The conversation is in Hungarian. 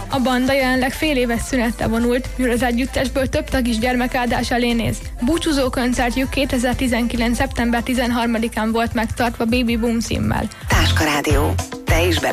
A banda jelenleg fél éves szünetre vonult, mivel az együttesből több tag is gyermekáldás elé néz. Búcsúzó koncertjük 2019. szeptember 13-án volt megtartva Baby Boom címmel. Táska Rádió. Te is